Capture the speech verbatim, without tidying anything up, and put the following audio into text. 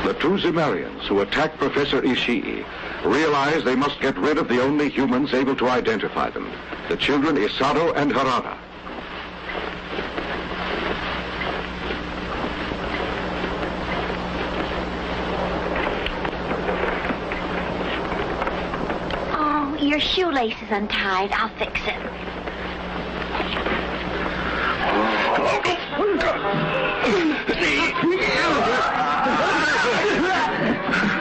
The two Zemarians who attacked Professor Ishii realize they must get rid of the only humans able to identify them, the children Isado and Harada. Oh, your shoelace is untied. I'll fix it.